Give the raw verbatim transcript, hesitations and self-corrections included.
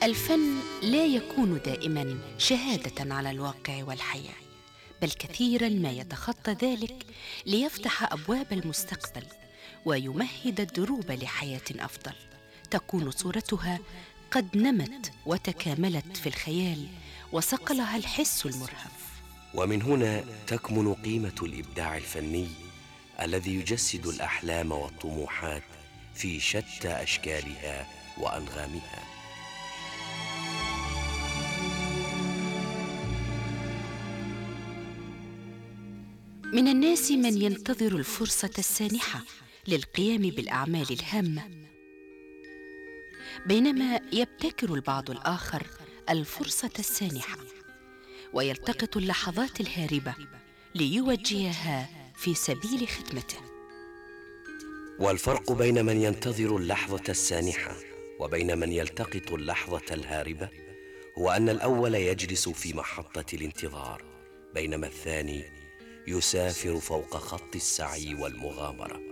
الفن لا يكون دائما شهادة على الواقع والحياة، بل كثيرا ما يتخطى ذلك ليفتح أبواب المستقبل ويمهد الدروب لحياة أفضل تكون صورتها قد نمت وتكاملت في الخيال وصقلها الحس المرهف. ومن هنا تكمن قيمة الإبداع الفني الذي يجسد الأحلام والطموحات في شتى أشكالها وأنغامها. من الناس من ينتظر الفرصة السانحة للقيام بالأعمال الهامة، بينما يبتكر البعض الآخر الفرصة السانحة ويلتقط اللحظات الهاربة ليوجهها في سبيل خدمته. والفرق بين من ينتظر اللحظة السانحة وبين من يلتقط اللحظة الهاربة هو أن الأول يجلس في محطة الانتظار، بينما الثاني يسافر فوق خط السعي والمغامرة.